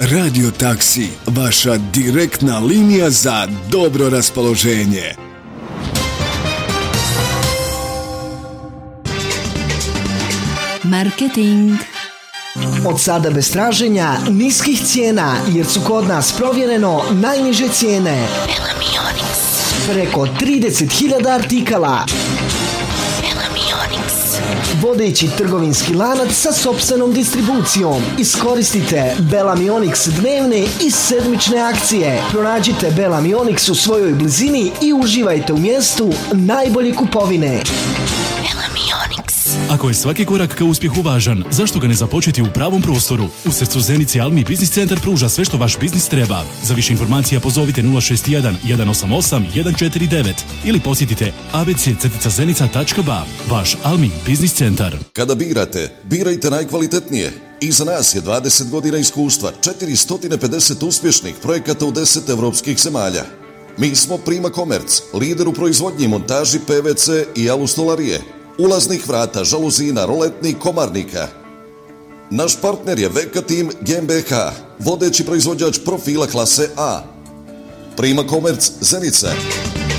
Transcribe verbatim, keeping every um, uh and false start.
Radio Taksi, vaša direktna linija za dobro raspoloženje. Marketing. Od sada bez traženja niskih cijena, jer su kod nas provjereno najniže cijene. Preko trideset hiljada artikala. Vodeći trgovinski lanac sa sopstvenom distribucijom. Iskoristite Bellamy Onyx dnevne i sedmične akcije. Pronađite Bellamy Onyx u svojoj blizini i uživajte u mjestu najbolje kupovine. Ako je svaki korak ka uspjehu važan, zašto ga ne započeti u pravom prostoru? U srcu Zenice Almi Biznis Centar pruža sve što vaš biznis treba. Za više informacija pozovite nula šest jedan, jedan osam osam, jedan četiri devet ili posjetite a b c zenica tačka b a. Vaš Almi Biznis Centar. Kada birate, birajte najkvalitetnije. Iza nas je dvadeset godina iskustva, četiristo pedeset uspješnih projekata u deset evropskih zemalja. Mi smo Prima Komerc, lider u proizvodnji i montaži pe ve ce i alustolarije, ulaznih vrata, žaluzina, roletnih, komarnika. Naš partner je Veka Team ge em be ha, vodeći proizvođač profila klase A. Prima Komerc Zenica.